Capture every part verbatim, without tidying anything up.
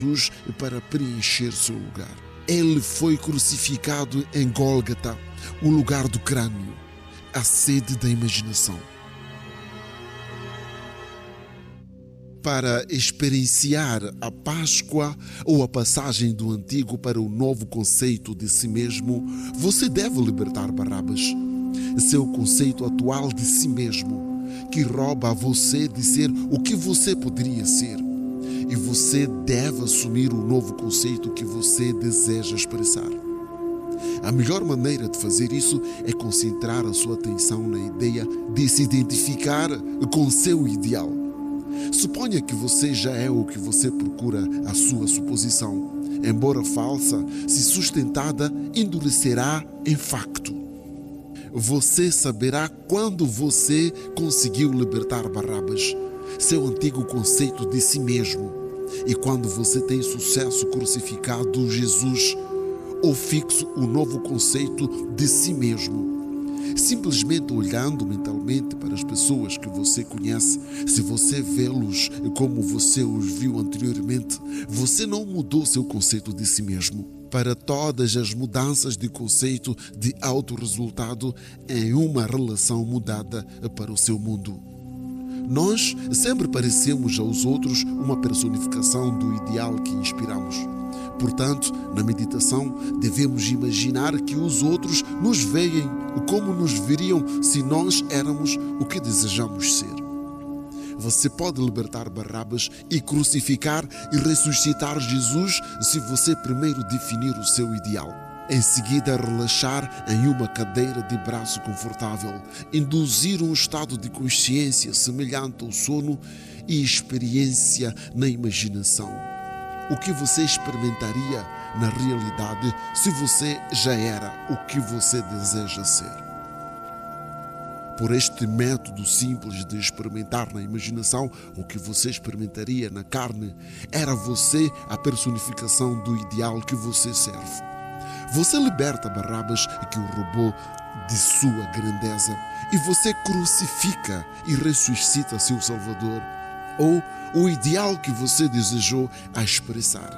Jesus para preencher seu lugar. Ele foi crucificado em Gólgota, o lugar do crânio, a sede da imaginação. Para experienciar a Páscoa ou a passagem do antigo para o novo conceito de si mesmo, você deve libertar Barrabás, seu conceito atual de si mesmo, que rouba a você de ser o que você poderia ser. E você deve assumir o novo conceito que você deseja expressar. A melhor maneira de fazer isso é concentrar a sua atenção na ideia de se identificar com seu ideal. Suponha que você já é o que você procura, a sua suposição, embora falsa, se sustentada, endurecerá em facto. Você saberá quando você conseguiu libertar Barrabás, seu antigo conceito de si mesmo, e quando você tem sucesso crucificado Jesus, ou fixo o novo conceito de si mesmo. Simplesmente olhando mentalmente para as pessoas que você conhece, se você vê-los como você os viu anteriormente, você não mudou seu conceito de si mesmo. Para todas as mudanças de conceito de autorresultado em uma relação mudada para o seu mundo. Nós sempre parecemos aos outros uma personificação do ideal que inspiramos. Portanto, na meditação, devemos imaginar que os outros nos veem como nos veriam se nós éramos o que desejamos ser. Você pode libertar Barrabás e crucificar e ressuscitar Jesus se você primeiro definir o seu ideal. Em seguida, relaxar em uma cadeira de braço confortável, induzir um estado de consciência semelhante ao sono e experiência na imaginação. O que você experimentaria na realidade se você já era o que você deseja ser. Por este método simples de experimentar na imaginação o que você experimentaria na carne, era você a personificação do ideal que você serve. Você liberta Barrabás, que o roubou de sua grandeza, e você crucifica e ressuscita seu Salvador, ou o ideal que você desejou a expressar.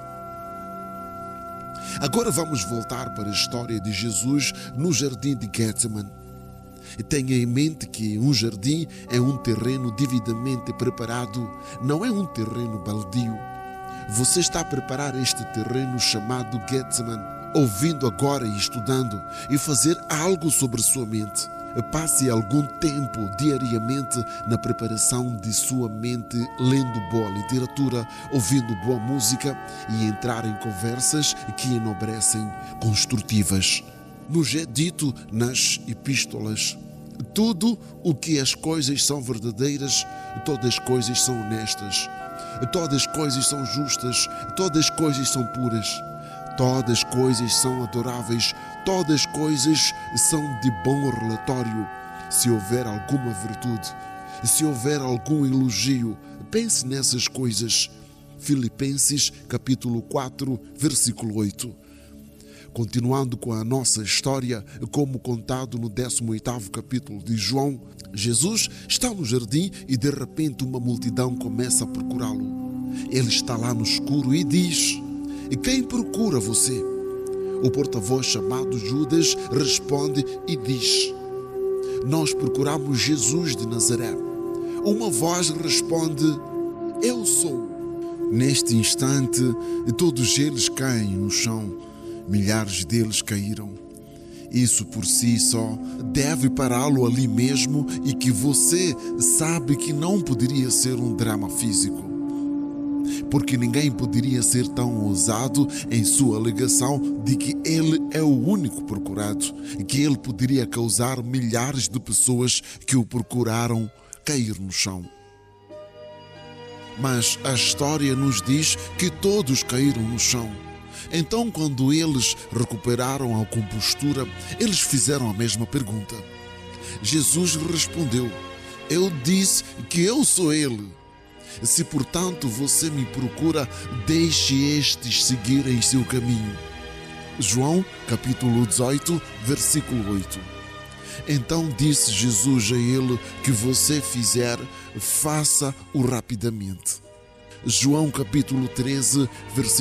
Agora vamos voltar para a história de Jesus no jardim de Getsemane. Tenha em mente que um jardim é um terreno devidamente preparado, não é um terreno baldio. Você está a preparar este terreno chamado Getsemane, ouvindo agora e estudando, e fazer algo sobre sua mente. Passe algum tempo diariamente na preparação de sua mente, lendo boa literatura, ouvindo boa música e entrar em conversas que enobrecem, construtivas. Nos é dito nas epístolas: tudo o que as coisas são verdadeiras, todas as coisas são honestas, todas as coisas são justas, todas as coisas são puras, todas as coisas são adoráveis, todas as coisas são de bom relatório. Se houver alguma virtude, se houver algum elogio, pense nessas coisas. Filipenses capítulo quatro, versículo oito. Continuando com a nossa história, como contado no décimo oitavo capítulo de João, Jesus está no jardim e de repente uma multidão começa a procurá-lo. Ele está lá no escuro e diz: "E quem procura você?" O porta-voz chamado Judas responde e diz: "Nós procuramos Jesus de Nazaré." Uma voz responde: "Eu sou." Neste instante, todos eles caem no chão. Milhares deles caíram. Isso por si só deve pará-lo ali mesmo, e que você sabe que não poderia ser um drama físico. Porque ninguém poderia ser tão ousado em sua alegação de que ele é o único procurado, que ele poderia causar milhares de pessoas que o procuraram cair no chão. Mas a história nos diz que todos caíram no chão. Então, quando eles recuperaram a compostura, eles fizeram a mesma pergunta. Jesus respondeu: "Eu disse que eu sou ele. Se, portanto, você me procura, deixe estes seguirem seu caminho." João, capítulo dezoito, versículo oito. Então disse Jesus a ele: "Que você fizer, faça-o rapidamente." João capítulo treze, versículo